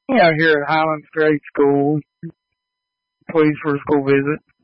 Out here at Highlands Grade School. Pleased for a school visit.